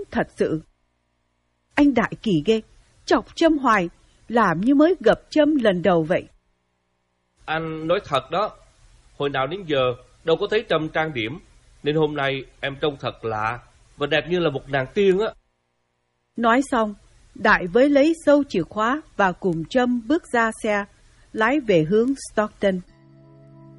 thật sự. Anh Đại kỳ ghê, chọc Trâm hoài, làm như mới gặp Trâm lần đầu vậy. Anh nói thật đó, hồi nào đến giờ đâu có thấy Trâm trang điểm, nên hôm nay em trông thật lạ và đẹp như là một nàng tiên á. Nói xong, Đại với lấy sâu chìa khóa và cùng Trâm bước ra xe, lái về hướng Stockton.